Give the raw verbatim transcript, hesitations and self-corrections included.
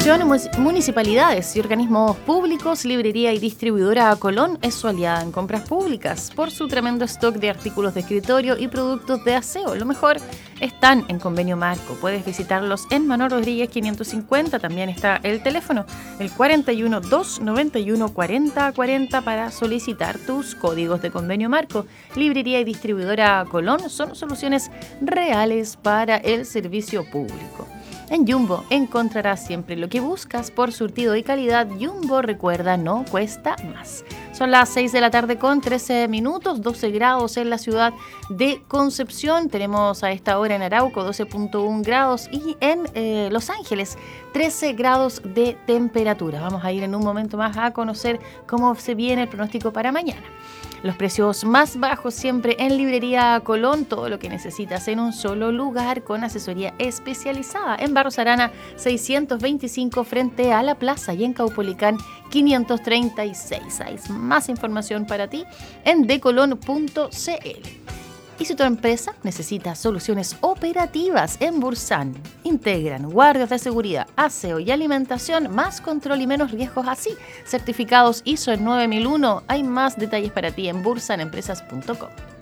Atención, municipalidades y organismos públicos, librería y distribuidora Colón es su aliada en compras públicas por su tremendo stock de artículos de escritorio y productos de aseo. Lo mejor, están en Convenio Marco. Puedes visitarlos en Manuel Rodríguez quinientos cincuenta. También está el teléfono, el cuarenta y uno, doscientos noventa y uno, cuarenta cuarenta para solicitar tus códigos de Convenio Marco. Librería y distribuidora Colón son soluciones reales para el servicio público. En Jumbo encontrarás siempre lo que buscas por surtido y calidad. Jumbo, recuerda, no cuesta más. Son las seis de la tarde con trece minutos, doce grados en la ciudad de Concepción. Tenemos a esta hora en Arauco doce punto uno grados y en eh, Los Ángeles trece grados de temperatura. Vamos a ir en un momento más a conocer cómo se viene el pronóstico para mañana. Los precios más bajos siempre en Librería Colón, todo lo que necesitas en un solo lugar con asesoría especializada. En Barros Arana seiscientos veinticinco frente a la plaza y en Caupolicán quinientos treinta y seis. Hay más información para ti en decolon punto cl. Y si tu empresa necesita soluciones operativas en Bursan, integran guardias de seguridad, aseo y alimentación, más control y menos riesgos así. Certificados I S O nueve mil uno. Hay más detalles para ti en bursan empresas punto com.